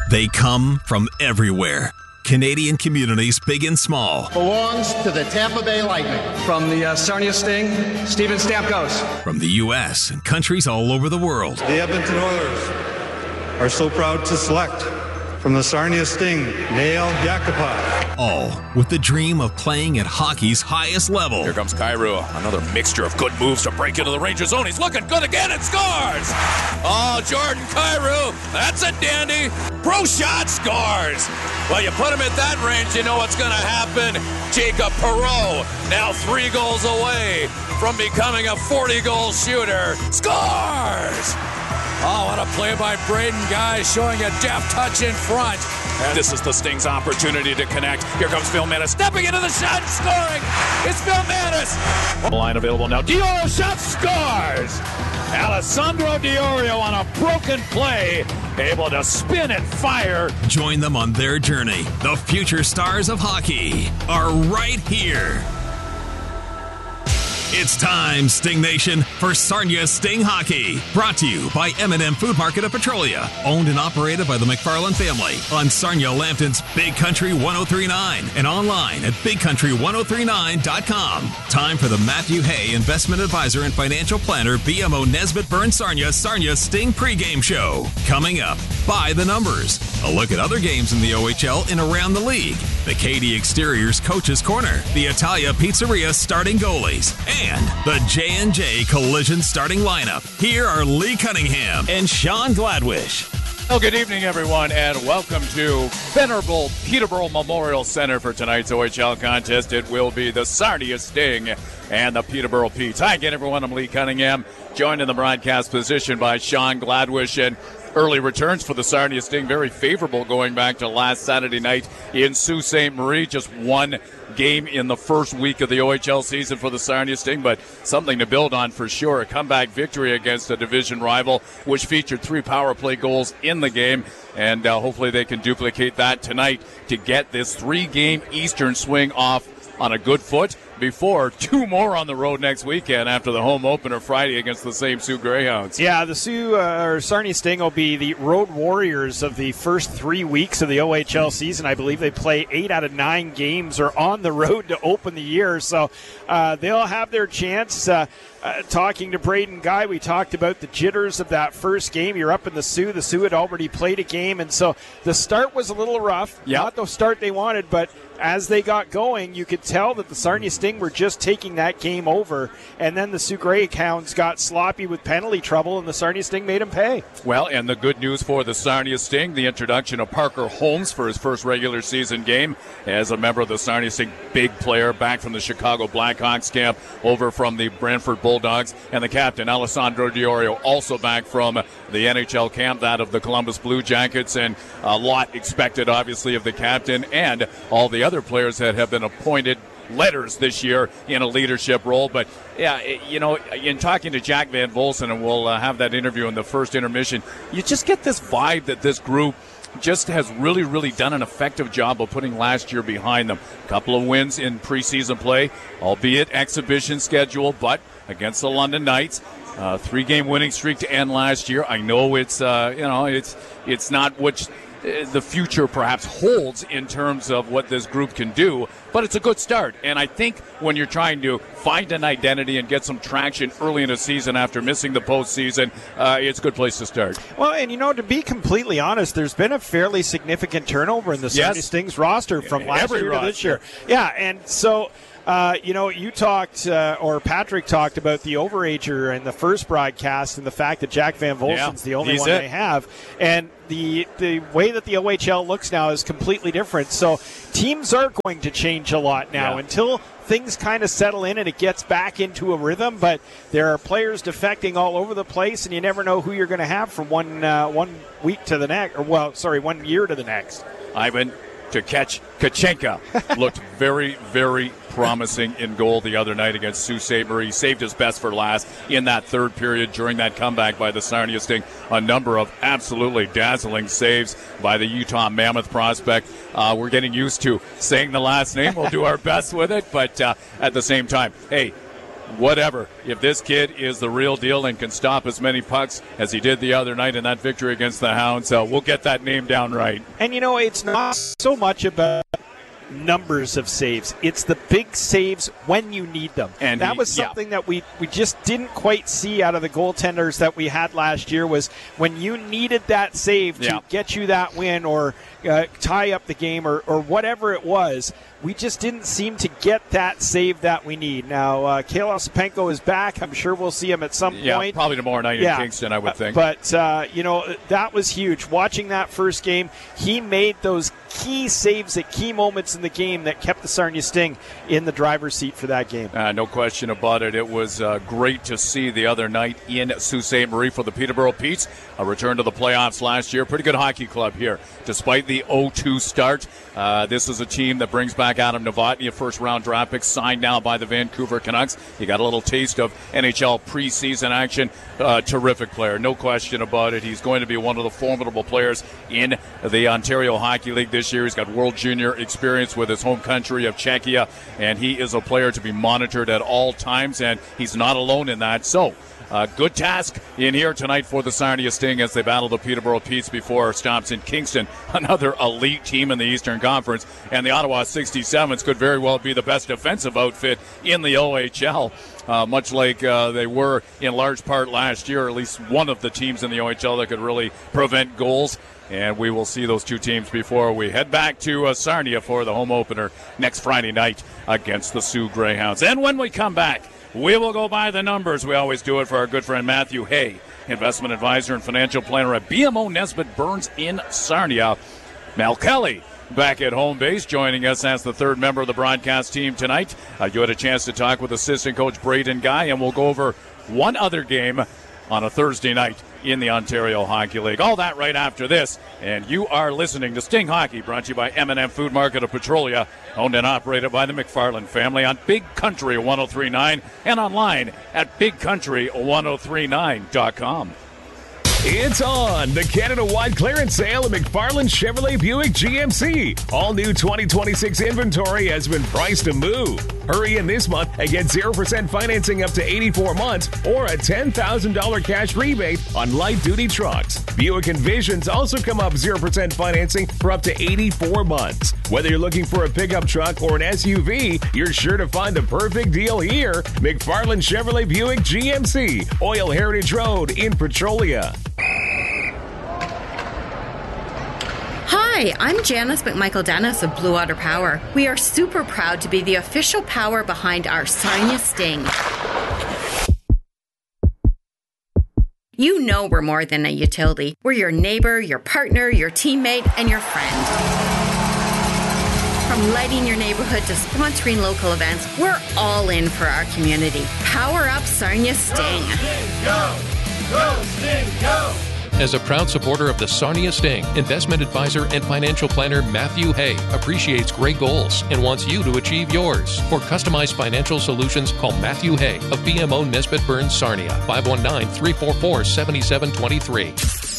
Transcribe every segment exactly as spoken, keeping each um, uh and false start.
They come from everywhere. Canadian communities big and small. Belongs to the Tampa Bay Lightning. From the uh, Sarnia Sting, Steven Stamkos. From the U S and countries all over the world. The Edmonton Oilers are so proud to select from the Sarnia Sting, Nail Yakupov. All with the dream of playing at hockey's highest level. Here comes Kyrou. Another mixture of good moves to break into the Ranger zone. He's looking good again and scores! Oh, Jordan Kyrou, that's a dandy. Pro shot scores. Well, you put him at that range, you know what's going to happen. Jacob Perreault, now three goals away from becoming a forty-goal shooter. Scores! Oh, what a play by Braden Guy, showing a deft touch in front. And this is the Sting's opportunity to connect. Here comes Phil Manis, stepping into the shot and scoring. It's Phil Manis. Line available now. Diorio shot scores. Alessandro Diorio on a broken play, able to spin and fire. Join them on their journey. The future stars of hockey are right here. It's time, Sting Nation, for Sarnia Sting Hockey. Brought to you by M and M Food Market of Petrolia. Owned and operated by the McFarland family. On Sarnia Lambton's Big Country ten thirty-nine. And online at big country ten thirty-nine dot com. Time for the Matthew Hay Investment Advisor and Financial Planner B M O Nesbitt Burns Sarnia Sarnia Sting pregame show. Coming up, by the numbers. A look at other games in the O H L and around the league. The K D Exteriors Coach's Corner. The Italia Pizzeria starting goalies. And the J and J Collision starting lineup. Here are Lee Cunningham and Sean Gladwish. Well, good evening, everyone, and welcome to Venerable Peterborough Memorial Center for tonight's O H L contest. It will be the Sarnia Sting and the Peterborough Petes. Hi again, everyone. I'm Lee Cunningham, joined in the broadcast position by Sean Gladwish. And early returns for the Sarnia Sting, very favorable going back to last Saturday night in Sault Ste. Marie. Just one game in the first week of the O H L season for the Sarnia Sting, but something to build on for sure. A comeback victory against a division rival, which featured three power play goals in the game, and uh, hopefully they can duplicate that tonight to get this three-game Eastern swing off on a good foot before two more on the road next weekend after the home opener Friday against the same Sioux Greyhounds. Yeah, the Sioux uh, or Sarnia Sting will be the road warriors of the first three weeks of the O H L season. I believe they play eight out of nine games or on the road to open the year, so uh, they'll have their chance. Uh, uh, talking to Braden Guy, we talked about the jitters of that first game. You're up in the Sioux. The Sioux had already played a game, and so the start was a little rough. Yep. Not the start they wanted, but as they got going, you could tell that the Sarnia Sting were just taking that game over, and then the Sioux Greyhounds got sloppy with penalty trouble, and the Sarnia Sting made them pay. Well, and the good news for the Sarnia Sting, the introduction of Parker Holmes for his first regular season game as a member of the Sarnia Sting, big player back from the Chicago Blackhawks camp over from the Brantford Bulldogs, and the captain, Alessandro Diorio, also back from the N H L camp, that of the Columbus Blue Jackets, and a lot expected, obviously, of the captain and all the other players that have been appointed letters this year in a leadership role. But yeah, you know, in talking to Jack Van Volsen, and we'll uh, have that interview in the first intermission, you just get this vibe that this group just has really, really done an effective job of putting last year behind them. A couple of wins in preseason play, albeit exhibition schedule, but against the London Knights. Uh, three-game winning streak to end last year. I know it's, uh, you know, it's it's not what the future perhaps holds in terms of what this group can do, but it's a good start. And I think when you're trying to find an identity and get some traction early in a season after missing the postseason, uh, it's a good place to start. Well, and you know, to be completely honest, there's been a fairly significant turnover in the Sarnia Yes. Sting's roster from last Every year roster. to this year. Yeah, and so Uh, you know, you talked, uh, or Patrick talked about the overager in the first broadcast and the fact that Jack Van Volsen's Yeah, the only he's one it. they have. And the the way that the O H L looks now is completely different. So teams are going to change a lot now Yeah. until things kind of settle in and it gets back into a rhythm. But there are players defecting all over the place, and you never know who you're going to have from one uh, one week to the next, or well, sorry, one year to the next. Ivan to catch Kachenka looked very, very promising in goal the other night against Sault Ste. Marie. Saved his best for last in that third period during that comeback by the Sarnia Sting. A number of absolutely dazzling saves by the Utah Mammoth prospect. Uh, we're getting used to saying the last name. We'll do our best with it, but uh, at the same time, hey, whatever. If this kid is the real deal and can stop as many pucks as he did the other night in that victory against the Hounds, uh, we'll get that name down right. And, you know, it's not so much about numbers of saves. It's the big saves when you need them. And that was something yeah. that we, we just didn't quite see out of the goaltenders that we had last year, was when you needed that save to yeah. get you that win or uh, tie up the game or, or whatever it was, we just didn't seem to get that save that we need. Now, uh, Kale Osipenko is back. I'm sure we'll see him at some yeah, point. Probably tomorrow night yeah. in Kingston, I would think. But, uh, you know, that was huge. Watching that first game, he made those key saves at key moments in the game that kept the Sarnia Sting in the driver's seat for that game. Uh, no question about it. It was uh, great to see the other night in Sault Ste. Marie for the Peterborough Petes. A return to the playoffs last year. Pretty good hockey club here. Despite the oh two start, uh, this is a team that brings back Adam Novotny, a first-round draft pick, signed now by the Vancouver Canucks. You got a little taste of N H L preseason action. Uh, terrific player, no question about it. He's going to be one of the formidable players in the Ontario Hockey League this year. He's got World Junior experience with his home country of Czechia, and he is a player to be monitored at all times, and he's not alone in that. So, Uh, good task in here tonight for the Sarnia Sting as they battle the Peterborough Petes before stops in Kingston, another elite team in the Eastern Conference. And the Ottawa sixty-sevens could very well be the best defensive outfit in the O H L, uh, much like uh, they were in large part last year, at least one of the teams in the O H L that could really prevent goals. And we will see those two teams before we head back to uh, Sarnia for the home opener next Friday night against the Sioux Greyhounds. And when we come back, we will go by the numbers. We always do it for our good friend Matthew Hay, investment advisor and financial planner at B M O Nesbitt Burns in Sarnia. Mel Kelly back at home base, joining us as the third member of the broadcast team tonight. Uh, you had a chance to talk with assistant coach Braden Guy, and we'll go over one other game on a Thursday night in the Ontario Hockey League. All that right after this. And you are listening to Sting Hockey, brought to you by M and M Food Market of Petrolia, owned and operated by the McFarland family on Big Country ten thirty-nine and online at big country ten thirty-nine dot com. It's on! The Canada-wide clearance sale at McFarland Chevrolet Buick G M C. All new twenty twenty-six inventory has been priced to move. Hurry in this month and get zero percent financing up to eighty-four months or a ten thousand dollars cash rebate on light-duty trucks. Buick Envisions also come up zero percent financing for up to eighty-four months. Whether you're looking for a pickup truck or an S U V, you're sure to find the perfect deal here. McFarland Chevrolet Buick G M C, Oil Heritage Road in Petrolia. Hi, I'm Janice McMichael Dennis of Blue Water Power. We are super proud to be the official power behind our Sarnia Sting. You know we're more than a utility. We're your neighbor, your partner, your teammate, and your friend. From lighting your neighborhood to sponsoring local events, we're all in for our community. Power up Sarnia Sting. Go, Sting, go! Go, Sting, go! As a proud supporter of the Sarnia Sting, investment advisor and financial planner Matthew Hay appreciates great goals and wants you to achieve yours. For customized financial solutions, call Matthew Hay of B M O Nesbitt Burns Sarnia, five one nine, three four four, seven seven two three.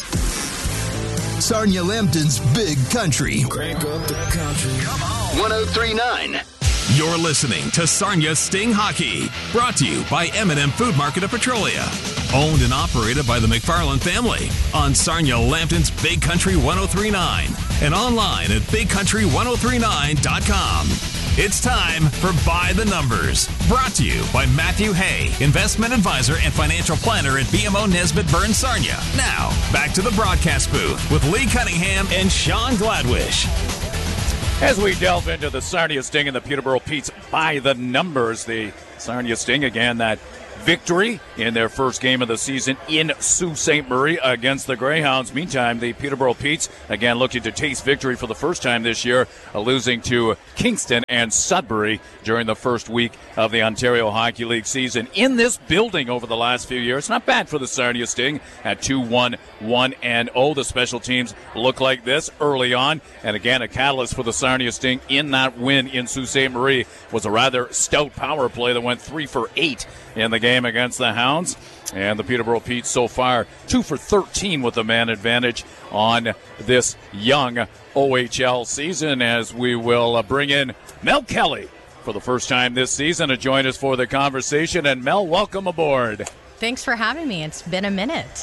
Sarnia Lambton's Big Country. Crank up the country. Come on. ten thirty-nine. You're listening to Sarnia Sting Hockey, brought to you by M and M Food Market of Petrolia, owned and operated by the McFarland family on Sarnia Lambton's Big Country ten thirty-nine and online at big country ten thirty-nine dot com. It's time for By the Numbers, brought to you by Matthew Hay, investment advisor and financial planner at B M O Nesbitt Burns Sarnia. Now, back to the broadcast booth with Lee Cunningham and Sean Gladwish. As we delve into the Sarnia Sting and the Peterborough Petes by the numbers, the Sarnia Sting again, that victory in their first game of the season in Sault Ste. Marie against the Greyhounds. Meantime, the Peterborough Petes again looking to taste victory for the first time this year, uh, losing to Kingston and Sudbury during the first week of the Ontario Hockey League season in this building over the last few years. Not bad for the Sarnia Sting at two one one and oh. The special teams look like this early on, and again a catalyst for the Sarnia Sting in that win in Sault Ste. Marie was a rather stout power play that went three for eight in the game against the Hounds. And the Peterborough Petes so far two for thirteen with the man advantage on this young O H L season, as we will uh, bring in Mel Kelly for the first time this season to join us for the conversation. And Mel, welcome aboard. Thanks for having me. It's been a minute.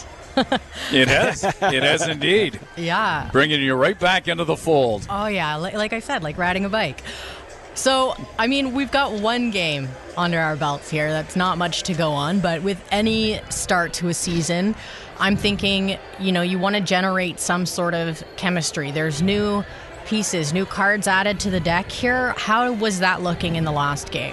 It has. It has indeed. Yeah. Bringing you right back into the fold. Oh, yeah. Like, like I said, like riding a bike. So, I mean, we've got one game under our belts here. That's not much to go on. But with any start to a season, I'm thinking, you know, you want to generate some sort of chemistry. There's new pieces, new cards added to the deck here. How was that looking in the last game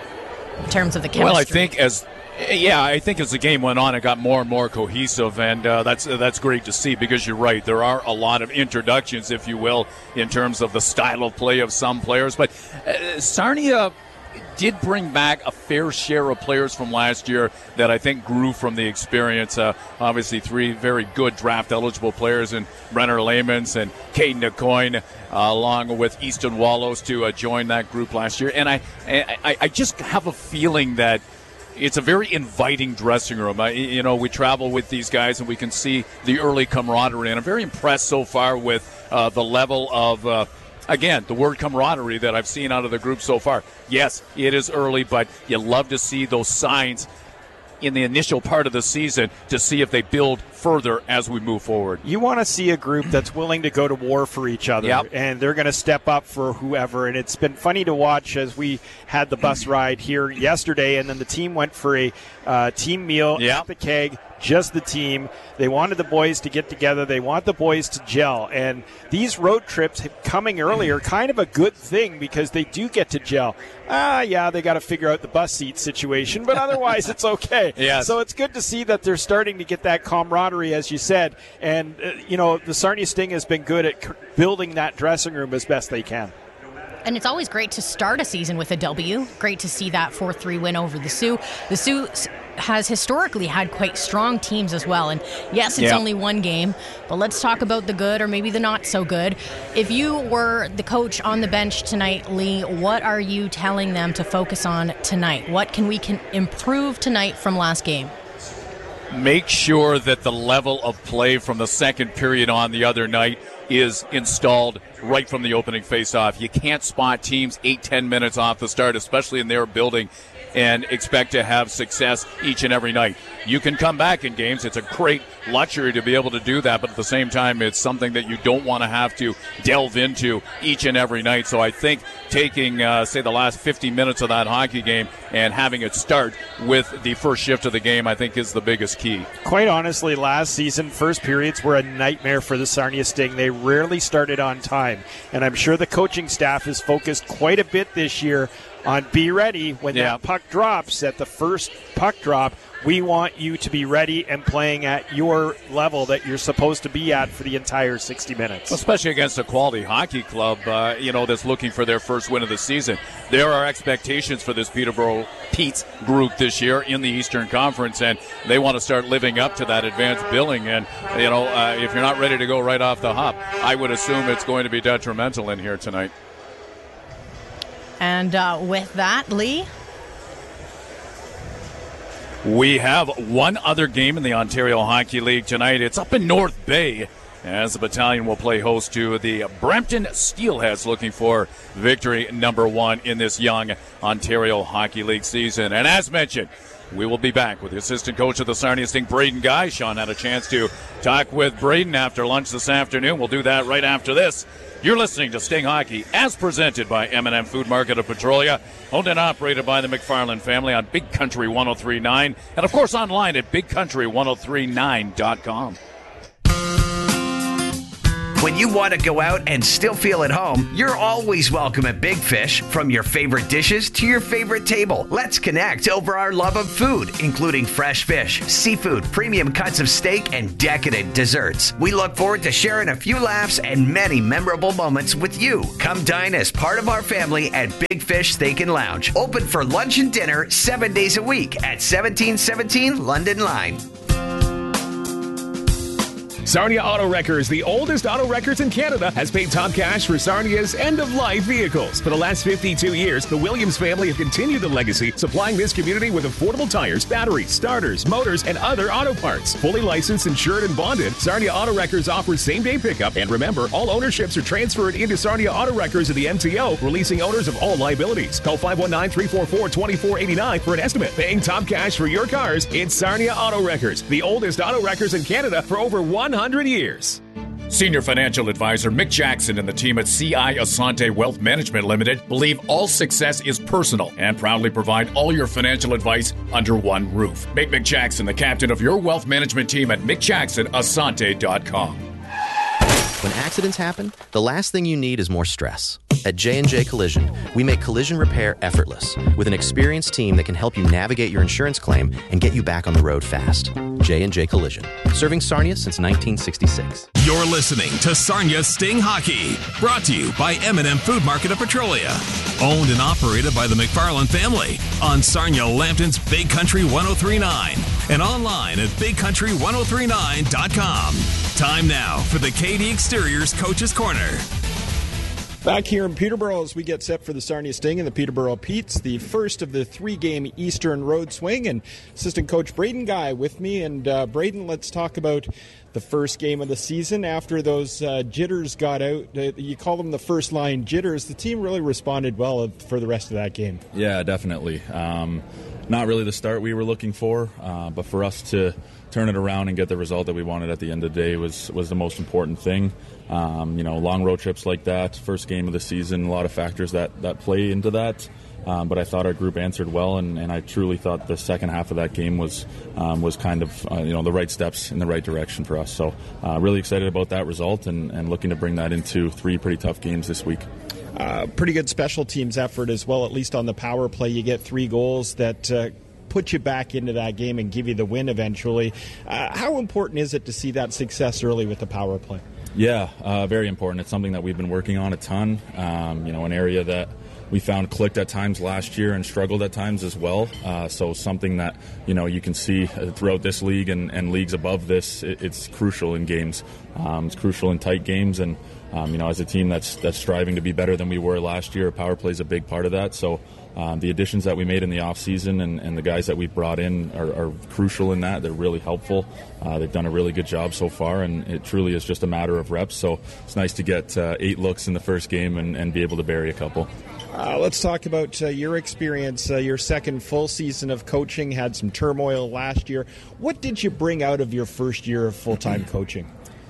in terms of the chemistry? Well, I think as... Yeah, I think as the game went on, it got more and more cohesive, and uh, that's uh, that's great to see because you're right. There are a lot of introductions, if you will, in terms of the style of play of some players. But uh, Sarnia did bring back a fair share of players from last year that I think grew from the experience. Uh, obviously, three very good draft-eligible players in Brenner Lamons and Caden DeCoyne, uh, along with Easton Wallows to uh, join that group last year. And I, I, I just have a feeling that it's a very inviting dressing room. I, you know, we travel with these guys and we can see the early camaraderie. And I'm very impressed so far with uh, the level of, uh, again, the word camaraderie that I've seen out of the group so far. Yes, it is early, but you love to see those signs in the initial part of the season to see if they build further as we move forward. You want to see a group that's willing to go to war for each other, yep. and they're going to step up for whoever. And it's been funny to watch as we had the bus ride here yesterday, and then the team went for a uh, team meal yep. at the Keg. Just the team. They wanted the boys to get together. They want the boys to gel. And these road trips coming early are kind of a good thing because they do get to gel. Ah, yeah, they got to figure out the bus seat situation, but otherwise it's okay. Yes. So it's good to see that they're starting to get that camaraderie, as you said. And, uh, you know, the Sarnia Sting has been good at c- building that dressing room as best they can. And it's always great to start a season with a W. Great to see that four three win over the Sioux. The Sioux has historically had quite strong teams as well. And yes, it's yeah. only one game, but let's talk about the good or maybe the not so good. If you were the coach on the bench tonight, Lee, what are you telling them to focus on tonight? What can we can improve tonight from last game? Make sure that the level of play from the second period on the other night is installed right from the opening face-off. You can't spot teams eight, ten minutes off the start, especially in their building, and expect to have success each and every night. You can come back in games. It's a great luxury to be able to do that, but at the same time, it's something that you don't want to have to delve into each and every night. So I think taking, uh, say, the last fifty minutes of that hockey game and having it start with the first shift of the game, I think is the biggest key. Quite honestly, last season, first periods were a nightmare for the Sarnia Sting. They rarely started on time, and I'm sure the coaching staff is focused quite a bit this year on be ready when yeah. that puck drops. At the first puck drop, we want you to be ready and playing at your level that you're supposed to be at for the entire sixty minutes. Especially against a quality hockey club, uh, you know, that's looking for their first win of the season. There are expectations for this Peterborough Pete's group this year in the Eastern Conference, and they want to start living up to that advanced billing. And, you know, uh, if you're not ready to go right off the hop, I would assume it's going to be detrimental in here tonight. And uh, with that, Lee? We have one other game in the Ontario Hockey League tonight. It's up in North Bay as the Battalion will play host to the Brampton Steelheads, looking for victory number one in this young Ontario Hockey League season. And as mentioned, we will be back with the assistant coach of the Sarnia Sting, Braden Guy. Sean had a chance to talk with Braden after lunch this afternoon. We'll do that right after this. You're listening to Sting Hockey as presented by M and M Food Market of Petrolia, owned and operated by the McFarland family on Big Country ten thirty-nine, and of course online at big country ten thirty-nine dot com. When you want to go out and still feel at home, you're always welcome at Big Fish. From your favorite dishes to your favorite table, let's connect over our love of food, including fresh fish, seafood, premium cuts of steak, and decadent desserts. We look forward to sharing a few laughs and many memorable moments with you. Come dine as part of our family at Big Fish Steak and Lounge. Open for lunch and dinner seven days a week at seventeen seventeen London Line. Sarnia Auto Wreckers, the oldest auto wreckers in Canada, has paid top cash for Sarnia's end-of-life vehicles. For the last fifty-two years, the Williams family have continued the legacy, supplying this community with affordable tires, batteries, starters, motors, and other auto parts. Fully licensed, insured, and bonded, Sarnia Auto Wreckers offers same-day pickup. And remember, all ownerships are transferred into Sarnia Auto Wreckers of the M T O, releasing owners of all liabilities. Call five one nine, three four four, two four eight nine for an estimate. Paying top cash for your cars, it's Sarnia Auto Wreckers, the oldest auto wreckers in Canada for over one hundred years. Senior Financial Advisor Mick Jackson and the team at C I Asante Wealth Management Limited believe all success is personal and proudly provide all your financial advice under one roof. Make Mick Jackson the captain of your wealth management team at mick jackson asante dot com. When accidents happen, the last thing you need is more stress. At J and J Collision, we make collision repair effortless with an experienced team that can help you navigate your insurance claim and get you back on the road fast. J and J Collision, serving Sarnia since nineteen sixty-six. You're listening to Sarnia Sting Hockey, brought to you by M and M Food Market of Petrolia. Owned and operated by the McFarland family on Sarnia Lambton's Big Country one oh three point nine and online at big country one oh three nine dot com. Time now for the K D Exteriors Coach's Corner. Back here in Peterborough as we get set for the Sarnia Sting and the Peterborough Petes, the first of the three-game Eastern Road Swing, and assistant coach Braden Guy with me. And uh, Braden, let's talk about the first game of the season. After those uh, jitters got out, uh, you call them the first line jitters, the team really responded well for the rest of that game. Yeah, definitely. Um, not really the start we were looking for, uh, but for us to turn it around and get the result that we wanted at the end of the day was, was the most important thing. Um, you know, long road trips like that, first game of the season, a lot of factors that, that play into that. Um, but I thought our group answered well, and, and I truly thought the second half of that game was um, was kind of uh, you know the right steps in the right direction for us. So uh, really excited about that result and, and looking to bring that into three pretty tough games this week. Uh, pretty good special teams effort as well, at least on the power play. You get three goals that uh, put you back into that game and give you the win eventually. Uh, how important is it to see that success early with the power play? Yeah, uh, very important. It's something that we've been working on a ton. Um, you know, an area that we found clicked at times last year and struggled at times as well. Uh, so something that, you know, you can see throughout this league and, and leagues above this, it, it's crucial in games. Um, it's crucial in tight games. And, um, you know, as a team that's that's striving to be better than we were last year, power play is a big part of that. So um, the additions that we made in the offseason and, and the guys that we've brought in are, are crucial in that. They're really helpful. Uh, they've done a really good job so far, and it truly is just a matter of reps. So it's nice to get uh, eight looks in the first game and, and be able to bury a couple. Uh, let's talk about uh, your experience. Uh, your second full season of coaching had some turmoil last year. What did you bring out of your first year of full-time coaching?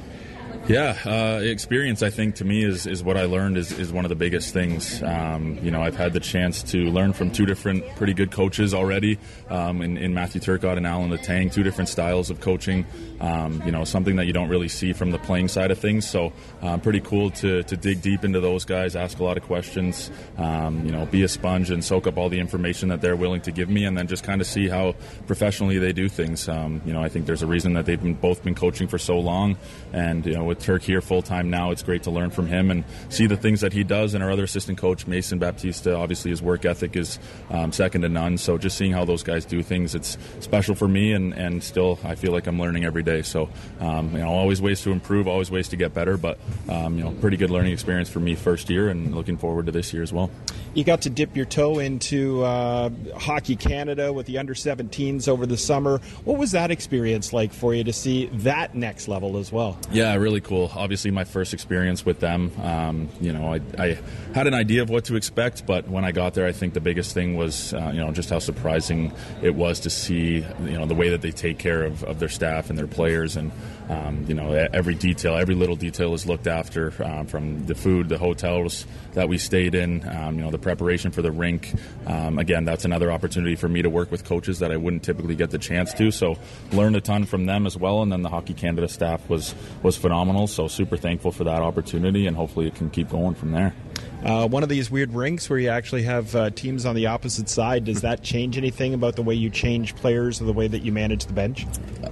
Yeah, uh, experience, I think, to me is, is what I learned is, is one of the biggest things. Um, you know, I've had the chance to learn from two different pretty good coaches already um, in, in Matthew Turcotte and Alan Letang, two different styles of coaching, um, you know, something that you don't really see from the playing side of things. So um, pretty cool to, to dig deep into those guys, ask a lot of questions, um, you know, be a sponge and soak up all the information that they're willing to give me, and then just kind of see how professionally they do things. Um, you know, I think there's a reason that they've been, both been coaching for so long, and, you know, with Turk here full-time now, it's great to learn from him and see the things that he does. And our other assistant coach, Mason Baptista, obviously his work ethic is um, second to none. So just seeing how those guys do things, it's special for me, and, and still I feel like I'm learning every day. So, um, you know, always ways to improve, always ways to get better, but, um, you know, pretty good learning experience for me first year, and looking forward to this year as well. You got to dip your toe into uh, Hockey Canada with the under seventeens over the summer. What was that experience like for you to see that next level as well? Yeah, really cool. Obviously, my first experience with them. Um, you know, I, I had an idea of what to expect, but when I got there, I think the biggest thing was, uh, you know, just how surprising it was to see, you know, the way that they take care of, of their staff and their players, and um, you know, every detail, every little detail is looked after, uh, from the food, the hotels that we stayed in, um, you know, the preparation for the rink. Um, again, that's another opportunity for me to work with coaches that I wouldn't typically get the chance to. So learned a ton from them as well. And then the Hockey Canada staff was was phenomenal. So super thankful for that opportunity, and hopefully it can keep going from there. Uh, one of these weird rinks where you actually have uh, teams on the opposite side, does that change anything about the way you change players or the way that you manage the bench?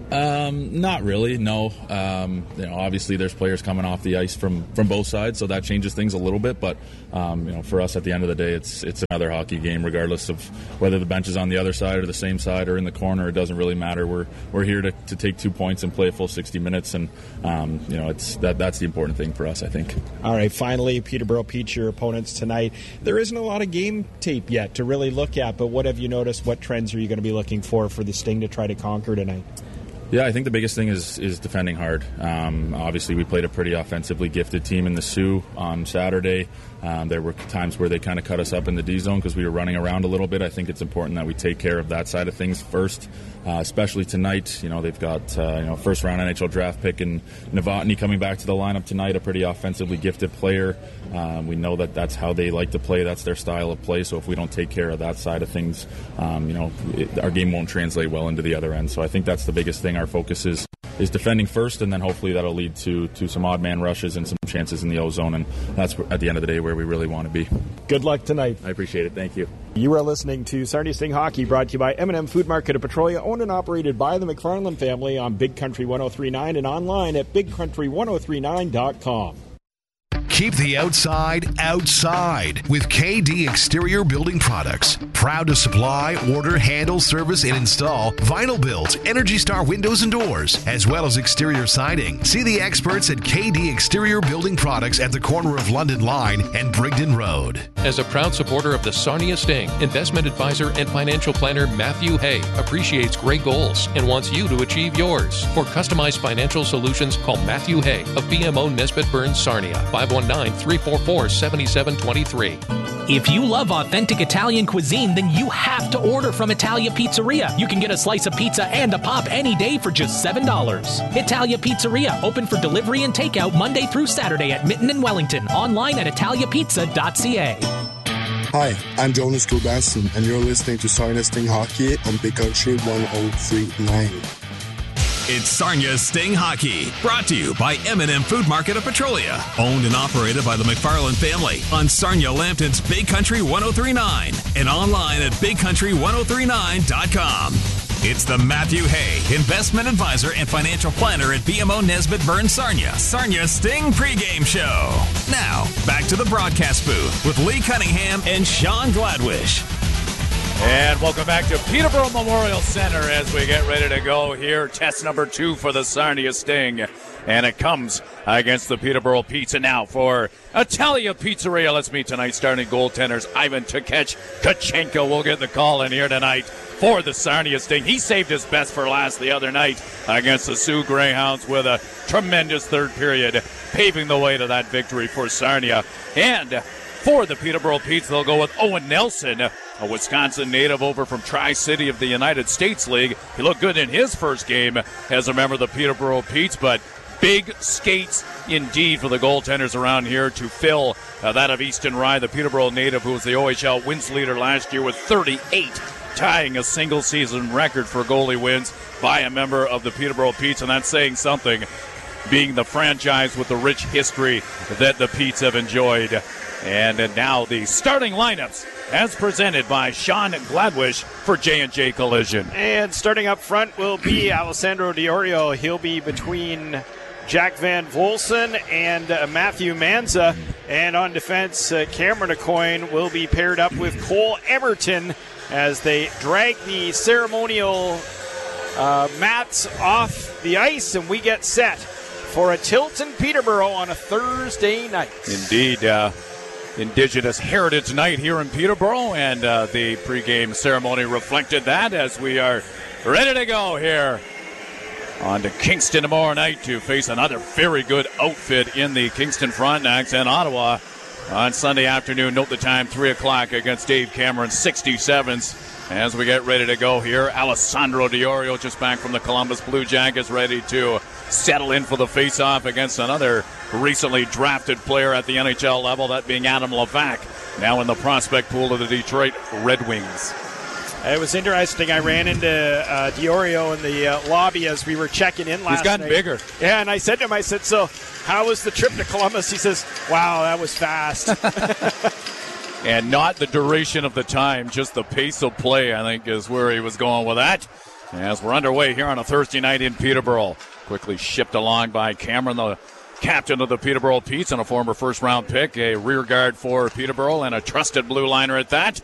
Um, not really, no. Um, you know, obviously there's players coming off the ice from, from both sides, so that changes things a little bit. But um, you know, for us, at the end of the day, it's it's another hockey game, regardless of whether the bench is on the other side or the same side or in the corner. It doesn't really matter. We're we're here to, to take two points and play a full sixty minutes, and um, you know, it's that that's the important thing for us, I think. All right, finally, Peterborough Peach, your opponents tonight. There isn't a lot of game tape yet to really look at, but what have you noticed? What trends are you going to be looking for for the Sting to try to conquer tonight? Yeah, I think the biggest thing is is defending hard. Um, obviously, we played a pretty offensively gifted team in the Sioux on Saturday. Um, there were times where they kind of cut us up in the D zone because we were running around a little bit. I think it's important that we take care of that side of things first, uh, especially tonight. You know, they've got uh, you know first round N H L draft pick in Novotny coming back to the lineup tonight, a pretty offensively gifted player. Um, we know that that's how they like to play. That's their style of play. So if we don't take care of that side of things, um, you know, it, our game won't translate well into the other end. So I think that's the biggest thing. Our focus is is defending first, and then hopefully that'll lead to to some odd man rushes and some chances in the O-zone, and that's at the end of the day where we really want to be. Good luck tonight. I appreciate it. Thank you. You are listening to Sarnia Sting Hockey, brought to you by M and M Food Market of Petrolia, owned and operated by the McFarland family on Big Country ten thirty-nine and online at big country ten thirty-nine dot com. Keep the outside outside with K D Exterior Building Products. Proud to supply, order, handle, service, and install vinyl built, Energy Star windows and doors, as well as exterior siding. See the experts at K D Exterior Building Products at the corner of London Line and Brigden Road. As a proud supporter of the Sarnia Sting, investment advisor and financial planner Matthew Hay appreciates great goals and wants you to achieve yours. For customized financial solutions, call Matthew Hay of B M O Nesbitt Burns Sarnia, five one nine, three four four, seven seven two three. If you love authentic Italian cuisine, then you have to order from Italia Pizzeria. You can get a slice of pizza and a pop any day for just seven dollars. Italia Pizzeria, open for delivery and takeout Monday through Saturday at Mitten and Wellington. Online at italia pizza dot c a. Hi, I'm Jonas Gulbranson, and you're listening to Sarnia Sting Hockey on Big Country ten thirty-nine. It's Sarnia Sting Hockey, brought to you by M and M Food Market of Petrolia, owned and operated by the McFarland family on Sarnia Lambton's Big Country ten thirty-nine and online at big country ten thirty-nine dot com. It's the Matthew Hay, investment advisor and financial planner at B M O Nesbitt Burns Sarnia, Sarnia Sting pregame show. Now, back to the broadcast booth with Lee Cunningham and Sean Gladwish. And welcome back to Peterborough Memorial Center as we get ready to go here. Test number two for the Sarnia Sting. And it comes against the Peterborough Pizza now for Italia Pizzeria. Let's meet tonight's starting goaltenders. Ivan Tukech Kachenko will get the call in here tonight for the Sarnia Sting. He saved his best for last the other night against the Sioux Greyhounds with a tremendous third period, paving the way to that victory for Sarnia. And for the Peterborough Pizza, they'll go with Owen Nelson, a Wisconsin native over from Tri-City of the United States League. He looked good in his first game as a member of the Peterborough Petes, but big skates indeed for the goaltenders around here to fill uh, that of Easton Rye, the Peterborough native who was the O H L wins leader last year with thirty-eight, tying a single-season record for goalie wins by a member of the Peterborough Petes, and that's saying something, being the franchise with the rich history that the Petes have enjoyed. And, and now the starting lineups as presented by Sean Gladwish for J and J Collision. And starting up front will be Alessandro Diorio. He'll be between Jack Van Volsen and uh, Matthew Manza. And on defense, uh, Cameron Aucoin will be paired up with Cole Emerton as they drag the ceremonial uh, mats off the ice, and we get set for a tilt in Peterborough on a Thursday night. Indeed, uh, Indigenous Heritage Night here in Peterborough, and uh, the pregame ceremony reflected that as we are ready to go here on to Kingston tomorrow night to face another very good outfit in the Kingston Frontenacs and Ottawa on Sunday afternoon. Note the time, three o'clock against Dave Cameron, sixty-sevens. As we get ready to go here, Alessandro Diorio just back from the Columbus Blue Jackets, ready to settle in for the face-off against another recently drafted player at the N H L level, that being Adam Levac, now in the prospect pool of the Detroit Red Wings. It was interesting. I ran into uh, Diorio in the uh, lobby as we were checking in last He's gotten night. bigger. Yeah, and I said to him, I said, so how was the trip to Columbus? He says, wow, that was fast. And not the duration of the time, just the pace of play, I think, is where he was going with that. As we're underway here on a Thursday night in Peterborough. Quickly shipped along by Cameron, the captain of the Peterborough Petes and a former first-round pick, a rear guard for Peterborough and a trusted blue liner at that.